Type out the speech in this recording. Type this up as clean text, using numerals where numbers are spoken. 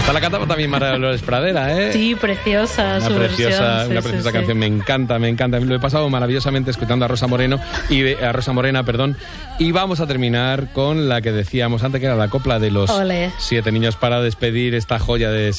Esta la cantaba también María Dolores Pradera, ¿eh? Sí, preciosa su versión. Una preciosa canción, me encanta. Lo he pasado maravillosamente escuchando a Rosa Morena, y vamos a terminar con la que decíamos antes, que era la copla de los Olé. 7 niños, para despedir esta joya de